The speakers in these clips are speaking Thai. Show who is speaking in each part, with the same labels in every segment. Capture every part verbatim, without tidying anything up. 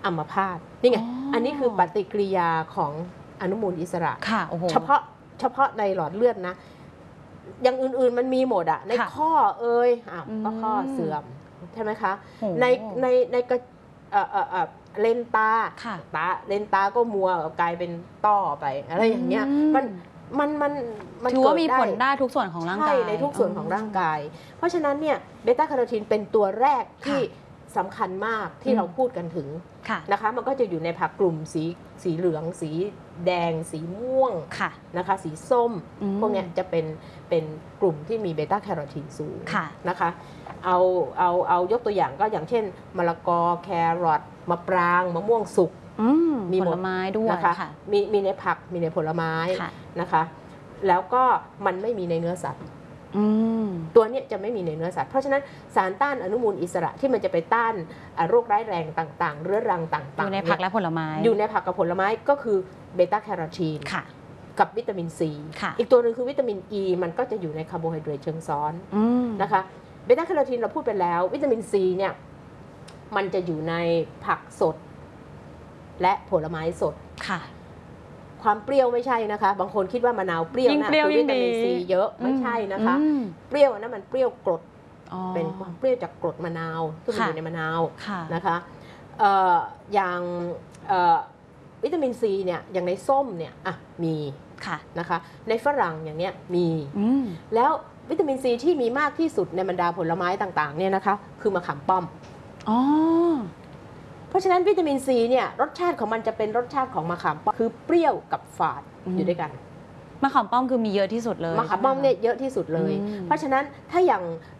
Speaker 1: อัมพาตนี่ไง อ, อันนี้คือปฏิกิริยาของอนุมูลอิสระเฉพาะเฉพาะในหลอดเลือดนะอย่างอื่นๆมันมีหมดอะในข้อเอ่ยอ้าวก็ข้อเสื่อมใช่ไหมคะในในในกระเอ่อเอ่อเอ่อเลนตาตาเลนตาก็มัวกลายเป็นต้อไปอะไรอย่างเงี้ยมันมันมันมัน
Speaker 2: ถือว่ามีผลได้ทุกส่วนของร่างกาย
Speaker 1: ในทุกส่วนของร่างกายเพราะฉะนั้นเนี่ยเบต้าแคโรทีนเป็นตัวแรกที่สำคัญมากที่เราพูดกันถึงนะคะมันก็จะอยู่ในผักกลุ่มสีสีเหลืองสีแดงสีม่วงนะคะสีส้มพวกนี้จะเป็นเป็นกลุ่มที่มีเบต้าแคโรทีนสูงนะคะเอาเอาเอายกตัวอย่างก็อย่างเช่นมะละกอแครอทมะปรางมะม่วงสุก
Speaker 2: มีผลไม้ด้วย
Speaker 1: นะคะมีมีในผักมีในผลไม้นะคะแล้วก็มันไม่มีในเนื้อสัตว์ตัวนี้จะไม่มีในเนื้อสัตว์เพราะฉะนั้นสารต้านอนุมูลอิสระที่มันจะไปต้านโรคร้ายแรงต่างๆเรื้อรังต่างๆ
Speaker 2: อยู่ในผักและผลไม้
Speaker 1: อยู่ในผักกับผลไม้ก็คือเบต้าแคโรทีนกับวิตามินซีอีกตัวหนึ่งคือวิตามินอ e, มันก็จะอยู่ในคาร์โบไฮเดรตเชิงซ้อนนะคะเบต้าแคโรทีนเราพูดไปแล้ววิตามินซีเนี่ยมันจะอยู่ในผักสดและผลไม้สด
Speaker 2: ค่ะ
Speaker 1: ความเปรี้ยวไม่ใช่นะคะบางคนคิดว่ามะนาวเปรี้ยวนะคือวิตามินซีเยอะไม่ใช่นะคะเปรี้ยวนั้นมันเปรี้ยวกรดเป็นความเปรี้ยวจากกรดมะนาวที่มันอยู่ในมะนาวนะคะอย่างวิตามินซีเนี่ยอย่างในส้มเนี่ยอ่ะมีนะคะในฝรั่งอย่างเนี้ยมีแล้ววิตามินซีที่มีมากที่สุดในบรรดาผลไม้ต่างๆเนี่ยนะคะคือมะขามป้อม
Speaker 2: อ๋อ
Speaker 1: เพราะฉะนั้นวิตามินซีเนี่ยรสชาติของมันจะเป็นรสชาติของมะขามป้อมคือเปรี้ยวกับฝาดอยู่ด้วยกัน
Speaker 2: มะขามป้อมคือมีเยอะที่สุดเลย
Speaker 1: มะขามป้อมเนี่ยเยอะที่สุดเลยเพราะฉะนั้นถ้าอย่าง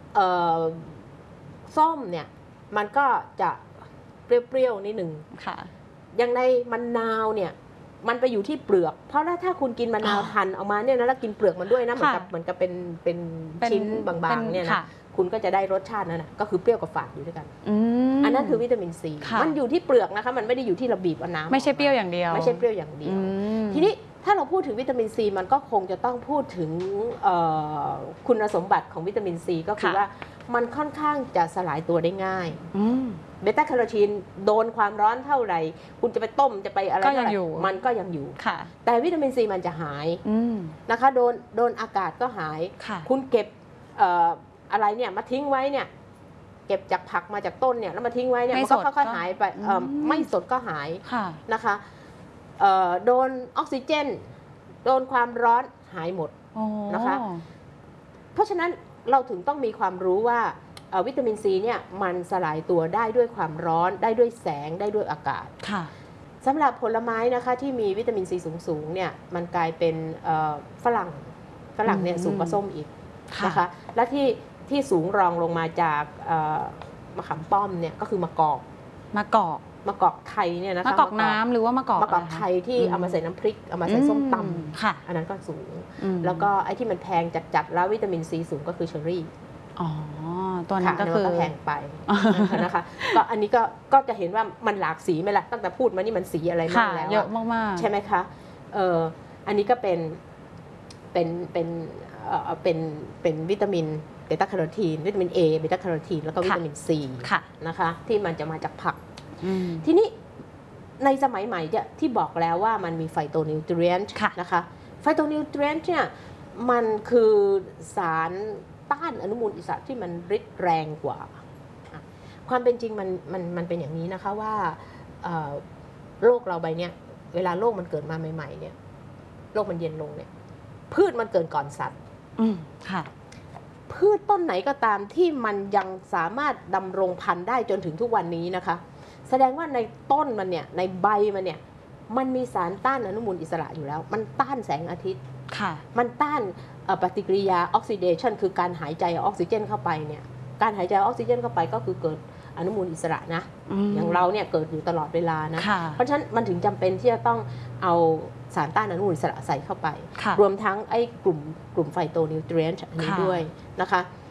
Speaker 1: ส้มเนี่ยมันก็จะเปรี้ยวๆนิดหนึ่งอย่างในมะนาวเนี่ยมันไปอยู่ที่เปลือกเพราะถ้าคุณกินมะนาวหั่นออกมาเนี่ยนะแล้วกินเปลือกมันด้วยนะเหมือนกับเหมือนกับเป็นเป็นชิ้นบางๆเนี่ยนะคุณก็จะได้รสชาตินั่นแหะก็คือเปรี้ยวกับฝาดอยู่ด้วยกันอันนั้นคือวิตามินซีมันอยู่ที่เปลือกนะคะมันไม่ได้อยู่ที่ระบีบเอาน้ำ
Speaker 2: ไม่ใช่เปรี้ยวอย่างเดียว
Speaker 1: ไม่ใช่เปรี้ยวอย่างเดียวทีนี้ถ้าเราพูดถึงวิตามินซีมันก็คงจะต้องพูดถึงคุณสมบัติของวิตามินซีก็คือว่ามันค่อนข้างจะสลายตัวได้ง่ายเบต้าแคโรทีนโดนความร้อนเท่าไหร่คุณจะไปต้มจะไปอะไรก็ยังอยู่มันก็ยังอยู่แต่วิตามินซีมันจะหายนะคะโดนโดนอากาศก็หายคุณเก็บอะไรเนี่ยมาทิ้งไว้เนี่ยเก็บจากผักมาจากต้นเนี่ยแล้วมาทิ้งไว้เนี่ยมันก็ค่อยๆหายไปไม่สดก็หายนะคะโดนออกซิเจนโดนความร้อนหายหมดนะคะเพราะฉะนั้นเราถึงต้องมีความรู้ว่าวิตามินซีเนี่ยมันสลายตัวได้ด้วยความร้อนได้ด้วยแสงได้ด้วยอากาศสำหรับผลไม้นะคะที่มีวิตามินซีสูงๆเนี่ยมันกลายเป็นฝรั่งฝรั่งเนี่ยสูงกว่าส้มอีกนะคะและที่ที่สูงรองลงมาจากมะขามป้อมเนี่ยก็คือมะกอก
Speaker 2: มะกอก
Speaker 1: มะกอกไทยเนี่ยนะคะ
Speaker 2: มะกอกน้ำหรือว่ามะกอก
Speaker 1: มะกอกไทยที่เอามาใส่น้ำพริกเอามาใส่ส้มตำอันนั้นก็สูงแล้วก็ไอ้ที่มันแพงจัดๆแล้ววิตามินซีสูงก็คือเชอร์รี่
Speaker 2: อ๋อตัวนั้นก็คือ
Speaker 1: แพงไปนะคะก็อันนี้ก็ก็จะเห็นว่ามันหลากสีไหมล่ะตั้งแต่พูดมานี่มันสีอะไรมากแล้ว
Speaker 2: เยอะมาก
Speaker 1: ๆใช่ไหมคะเอออันนี้ก็เป็นเป็นเป็นเป็นเป็นวิตามินเบต้าแคโรทีนวิตามิน A เบต้าแคโรทีนแล้วก็วิตามิน C นะคะที่มันจะมาจากผักทีนี้ในสมัยใหม่ที่บอกแล้วว่ามันมีไฟโตนิวทรีนต์นะคะไฟโตนิวทรีนต์เนี่ยมันคือสารต้านอนุมูลอิสระที่มันฤทธิ์แรงกว่าความเป็นจริงมันมันมันเป็นอย่างนี้นะคะว่าโลกเราใบเนี้ยเวลาโลกมันเกิดมาใหม่ๆเนี่ยโลกมันเย็นลงเนี่ยพืชมันเกิดก่อนสัตว์
Speaker 2: ค่ะ
Speaker 1: พืชต้นไหนก็ตามที่มันยังสามารถดำรงพันธุ์ได้จนถึงทุกวันนี้นะคะแสดงว่าในต้นมันเนี่ยในใบมันเนี่ยมันมีสารต้านอนุมูลอิสระอยู่แล้วมันต้านแสงอาทิตย์มันต้านปฏิกิริยาออกซิเดชันคือการหายใจออกซิเจนเข้าไปเนี่ยการหายใจออกซิเจนเข้าไปก็คือเกิดอนุมูลอิสระนะอย่างเราเนี่ยเกิดอยู่ตลอดเวลานะเพราะฉะนั้นมันถึงจำเป็นที่จะต้องเอาสารต้านอนุมูลอิสระใส่เข้าไปรวมทั้งไอ้กลุ่มกลุ่มไฟโตนิวทรีนต์อันนี้ด้วยนะคะ